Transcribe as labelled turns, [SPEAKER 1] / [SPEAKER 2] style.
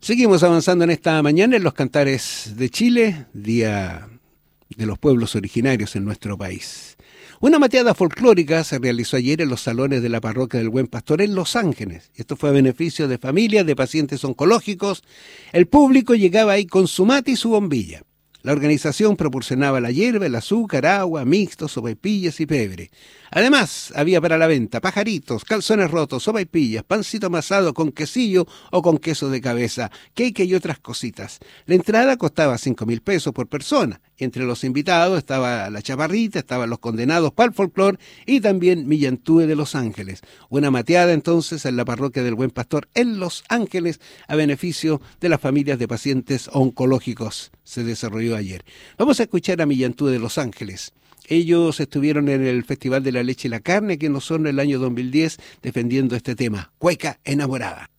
[SPEAKER 1] Seguimos avanzando en esta mañana en los Cantares de Chile, Día de los Pueblos Originarios en nuestro país. Una mateada folclórica se realizó ayer en los salones de la parroquia del Buen Pastor en Los Ángeles. Esto fue a beneficio de familias de pacientes oncológicos. El público llegaba ahí con su mate y su bombilla. La organización proporcionaba la hierba, el azúcar, agua, mixtos, sopaipillas y pebre. Además, había para la venta pajaritos, calzones rotos, sopaipillas, pancito amasado con quesillo o con queso de cabeza, cake y otras cositas. La entrada costaba 5.000 pesos por persona. Entre los invitados estaba la Chaparrita, estaban los condenados para el folclor y también Millantúe de Los Ángeles. Una mateada entonces en la parroquia del Buen Pastor en Los Ángeles a beneficio de las familias de pacientes oncológicos. Se desarrolló ayer. Vamos a escuchar a Millantúe de Los Ángeles. Ellos estuvieron en el Festival de la Leche y la Carne, que nos son el año 2010, defendiendo este tema, Cueca Enamorada.